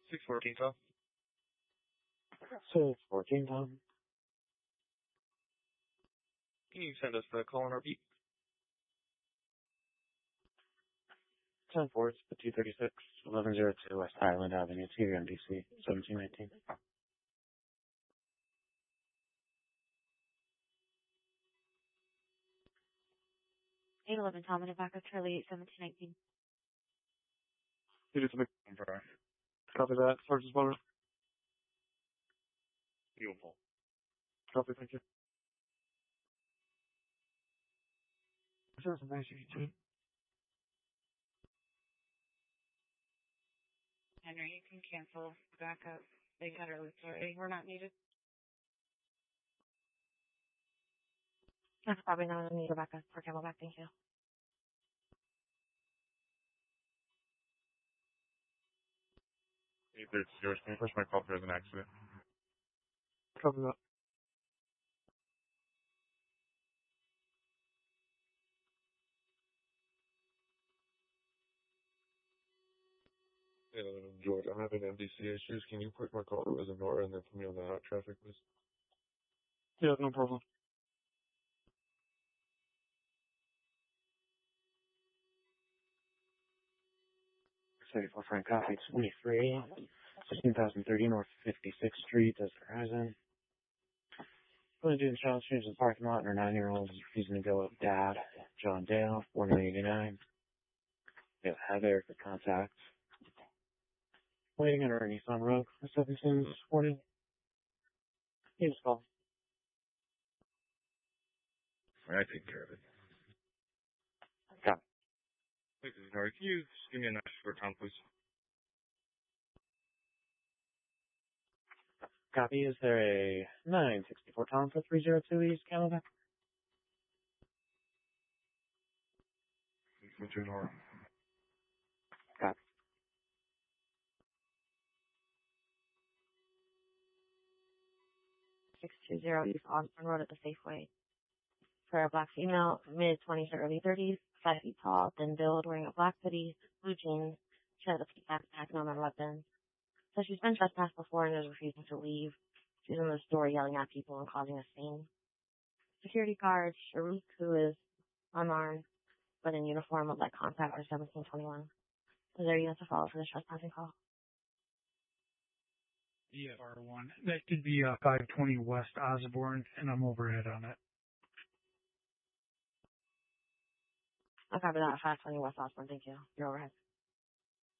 614, Tom. 614, Tom. Can you send us the call on our beat? 10-4, 236, 1102 West Highland Avenue, Tier MDC, 1719. 811 Tom and back of Charlie 1719. It is a big drive. Copy that. Sergeant Spotter. Beautiful. Copy, thank you. Sergeant 962. Henry, you can cancel. Back up. They got early. Sorry, we're not needed. That's probably not need to back up for Camelback. Thank you. Hey, it's yours. Can you push my call if there's an accident? Copy that. George, I'm having MDC issues. Can you put my call to Reservoir and then put me on the hot traffic list? Yeah, no problem. For Frank Coffee, 23, 16,030 North 56th Street, Desert Horizon. Going to do the child change in the parking lot, and our 9-year-old is refusing to go with Dad. John Dale, 489. We have Heather for contact. Waiting on our Nissan Rogue, 1740. He just called. I take care of it. Got it. Wait, Can you just give me a nudge for Tom, please? Copy. Is there a 964 Tom for 302 East Camelback? What's your norm? Copy. 620 East Osborne Road at the Safeway. For a black female, mid-20s to early 30s, 5 feet tall, thin build, wearing a black hoodie, blue jeans. She has a pink backpack, no weapon. So she's been trespassed before and is refusing to leave. She's in the store yelling at people and causing a scene. Security guard, Sharik, who is unarmed, but in uniform, would like contact for 1721. Is there a unit to follow for this trespassing call? EFR1. That could be 520 West Osborne, and I'm overhead on it. I'll copy that at 520 West Osborne. Thank you. You're overhead.